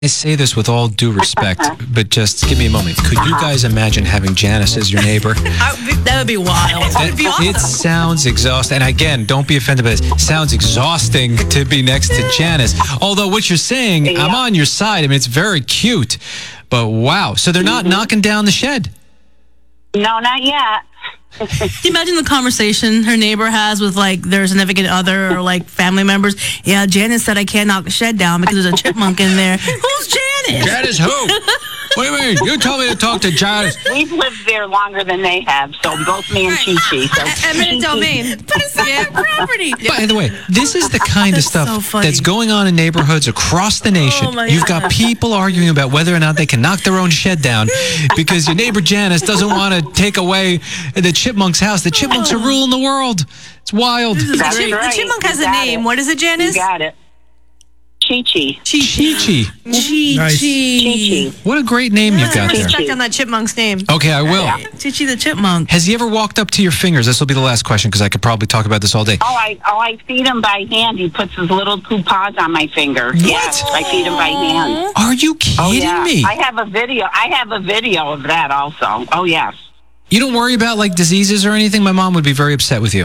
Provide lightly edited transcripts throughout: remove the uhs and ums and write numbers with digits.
I say this with all due respect, but just give me a moment. Could you guys imagine having Janice as your neighbor? That would be wild. That would be awesome. It sounds exhausting. And again, don't be offended by this. It sounds exhausting to be next to Janice. Although what you're saying, I'm on your side. I mean, it's very cute. But wow. So they're not knocking down the shed? No, not yet. Can you imagine the conversation her neighbor has with, like, their significant other or, like, family members? Yeah, Janice said I can't knock the shed down because there's a chipmunk in there. Who's Janice? Janice who? What do you mean? You told me to talk to Janice. We've lived there longer than they have, so both me and Chi-Chi. So Eminent domain. But it's their property. By the way, this is the kind of stuff so funny. that's going on in neighborhoods across the nation. Oh, my You've God. got people arguing about whether or not they can knock their own shed down because your neighbor Janice doesn't want to take away the chipmunk's house. The chipmunks are ruling the world. It's wild. That's The right. chipmunk has You a got name. it. What is it, You Janice? got it. Chi-Chi. Chi-Chi. Chi-Chi. What a great name you've got there. Respect on that chipmunk's name. Okay, I will. Chi-Chi the chipmunk. Has he ever walked up to your fingers? This will be the last question because I could probably talk about this all day. I feed him by hand. He puts his little two paws on my finger. Yes, I feed him by hand. Are you kidding me? I have a video of that also. Oh, yes. You don't worry about like diseases or anything? My mom would be very upset with you.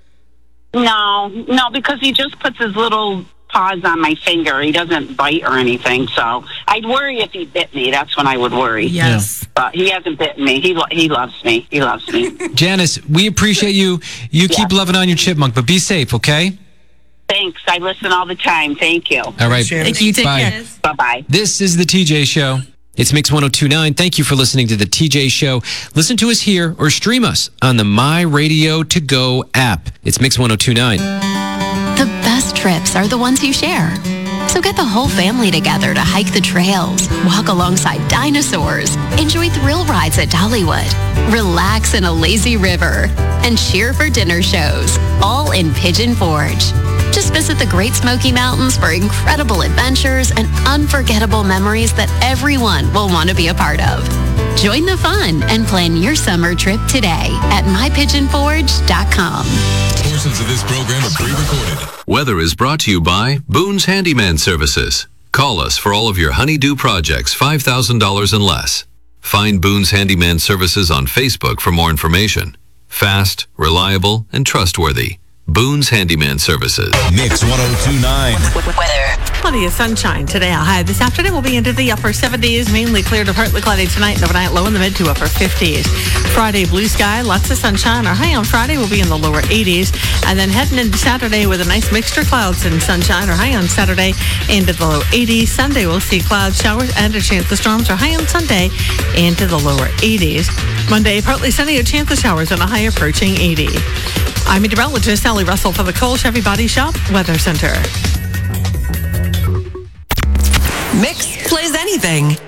No, because he just puts his little paws on my finger. He doesn't bite or anything. So I'd worry if he bit me. That's when I would worry. Yes. But he hasn't bitten me. He loves me. He loves me. Janice, we appreciate you. You keep loving on your chipmunk, but be safe, okay? Thanks. I listen all the time. Thank you. All right. Thank you. Take Bye. care. Bye-bye. This is the TJ Show. It's Mix 102.9. Thank you for listening to the TJ Show. Listen to us here or stream us on the My Radio To Go app. It's Mix 102.9. The best trips are the ones you share. So get the whole family together to hike the trails, walk alongside dinosaurs, enjoy thrill rides at Dollywood, relax in a lazy river, and cheer for dinner shows, all in Pigeon Forge. Just visit the Great Smoky Mountains for incredible adventures and unforgettable memories that everyone will want to be a part of. Join the fun and plan your summer trip today at mypigeonforge.com. Portions of this program are pre-recorded. Weather is brought to you by Boone's Handyman Services. Call us for all of your honey-do projects $5,000 and less. Find Boone's Handyman Services on Facebook for more information. Fast, reliable, and trustworthy. Boone's Handyman Services. Mix 102.9. Weather. Plenty of sunshine today. A high this afternoon will be into the upper 70s, mainly clear to partly cloudy tonight and overnight low in the mid to upper 50s. Friday, blue sky, lots of sunshine. Our high on Friday will be in the lower 80s. And then heading into Saturday with a nice mixture of clouds and sunshine. Our high on Saturday into the low 80s. Sunday we'll see clouds, showers, and a chance of storms. Our high on Sunday into the lower 80s. Monday, partly sunny, a chance of showers and a high approaching 80. I'm meteorologist Sally Russell for the Cole Chevy Body Shop Weather Center. Mix plays anything.